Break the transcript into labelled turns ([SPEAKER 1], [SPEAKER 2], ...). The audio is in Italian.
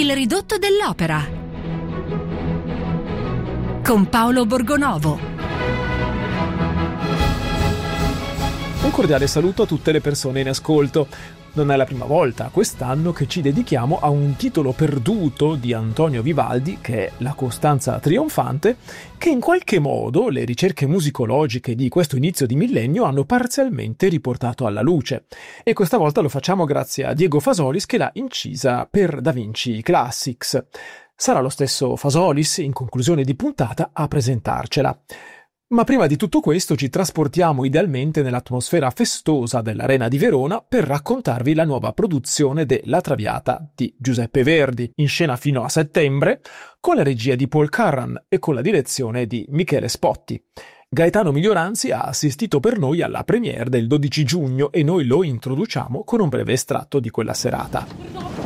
[SPEAKER 1] Il ridotto dell'opera con Paolo Borgonovo.
[SPEAKER 2] Un cordiale saluto a tutte le persone in ascolto. Non è la prima volta quest'anno che ci dedichiamo a un titolo perduto di Antonio Vivaldi, che è La Costanza trionfante, che in qualche modo le ricerche musicologiche di questo inizio di millennio hanno parzialmente riportato alla luce. E questa volta lo facciamo grazie a Diego Fasolis, che l'ha incisa per Da Vinci Classics. Sarà lo stesso Fasolis, in conclusione di puntata, a presentarcela. Ma prima di tutto questo ci trasportiamo idealmente nell'atmosfera festosa dell'Arena di Verona per raccontarvi la nuova produzione de La Traviata di Giuseppe Verdi, in scena fino a settembre, con la regia di Paul Curran e con la direzione di Michele Spotti. Gaetano Miglioranzi ha assistito per noi alla premiere del 12 giugno e noi lo introduciamo con un breve estratto di quella serata.